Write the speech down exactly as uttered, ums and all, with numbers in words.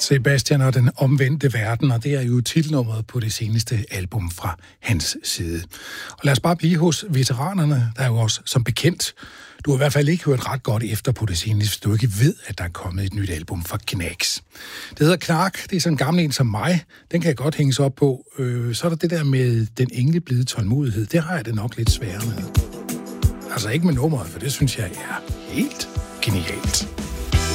Sebastian og den omvendte verden, og det er jo titelnummeret på det seneste album fra hans side. Og lad os bare blive hos veteranerne, der er jo også som bekendt. Du har i hvert fald ikke hørt ret godt efter på det seneste, hvis du ikke ved, at der er kommet et nyt album fra Knags. Det hedder Knark, det er sådan en gammel en som mig, den kan jeg godt hænges op på. Øh, så er der det der med den engleblide tålmodighed, det har jeg det nok lidt sværere med. Altså ikke med nummeret, for det synes jeg er helt genialt.